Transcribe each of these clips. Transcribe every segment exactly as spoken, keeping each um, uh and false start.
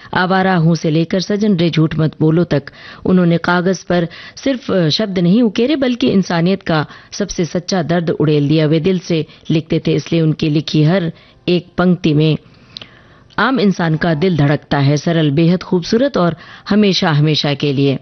आवारा हूं से लेकर सजन रे झूठ मत बोलो तक उन्होंने कागज पर सिर्फ शब्द नहीं उकेरे बल्कि इंसानियत का सबसे सच्चा दर्द उड़ेल दिया। वे दिल से लिखते थे, इसलिए उनकी लिखी हर एक पंक्ति में आम इंसान का दिल धड़कता है, सरल, बेहद खूबसूरत और हमेशा हमेशा के लिए।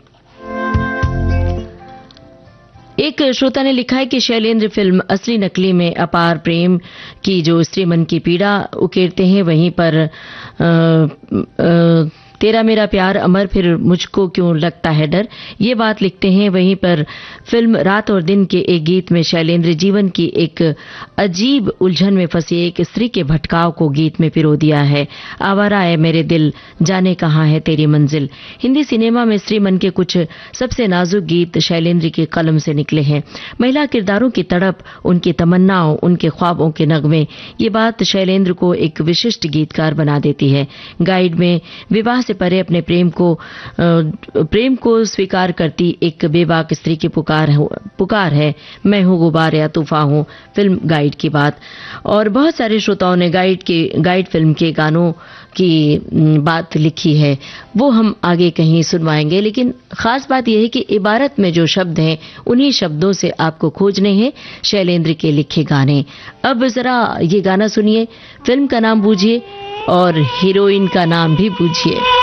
एक श्रोता ने लिखा है कि शैलेंद्र फिल्म असली नकली में अपार प्रेम की जो स्त्री मन की पीड़ा उकेरते हैं, वहीं पर आ, आ, तेरा मेरा प्यार अमर, फिर मुझको क्यों लगता है डर, ये बात लिखते हैं। वहीं पर फिल्म रात और दिन के एक गीत में शैलेंद्र जीवन की एक अजीब उलझन में फंसी एक स्त्री के भटकाव को गीत में पिरो दिया है। आवारा है मेरे दिल, जाने कहाँ है तेरी मंजिल। हिंदी सिनेमा में स्त्री मन के कुछ सबसे नाजुक गीत शैलेंद्र की कलम से निकले हैं। महिला किरदारों की तड़प, उनकी तमन्नाओं, उनके ख्वाबों के नगमे, ये बात शैलेंद्र को एक विशिष्ट गीतकार बना देती है। गाइड में विवाह से परे अपने प्रेम को प्रेम को स्वीकार करती एक बेबाक स्त्री की पुकार पुकार है, मैं हूं गुबार या तूफान हूं, फिल्म गाइड की बात। और बहुत सारे श्रोताओं ने गाइड के गाइड फिल्म के गानों की बात लिखी है, वो हम आगे कहीं सुनवाएंगे। लेकिन खास बात यह है कि इबारत में जो शब्द हैं उन्हीं शब्दों से आपको खोजने हैं शैलेंद्र के लिखे गाने। अब जरा ये गाना सुनिए, फिल्म का नाम बूझिए और हीरोइन का नाम भी बूझिए।